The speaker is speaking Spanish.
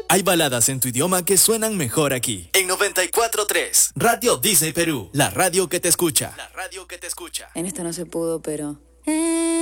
Hay baladas en tu idioma que suenan mejor aquí. En 94.3, Radio Disney Perú, la radio que te escucha. La radio que te escucha. En esta no se pudo, pero...